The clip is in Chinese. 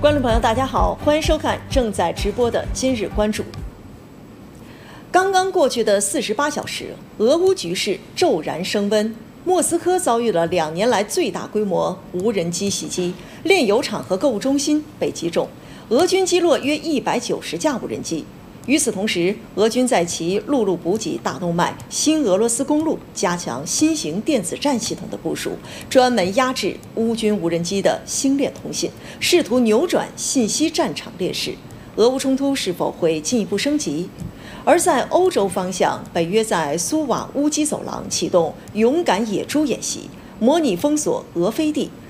观众朋友，大家好，欢迎收看正在直播的今日关注。刚刚过去的48小时，俄乌局势骤然升温，莫斯科遭遇了2年来最大规模无人机袭击，炼油厂和购物中心被击中，俄军击落约190架无人机。与此同时，俄军在其陆路补给大动脉新俄罗斯公路加强新型电子战系统的部署，专门压制乌军无人机的星链通信，试图扭转信息战场劣势。俄乌冲突是否会进一步升级？而在欧洲方向，北约在苏瓦乌基走廊启动勇敢野猪演习，模拟封锁俄飞地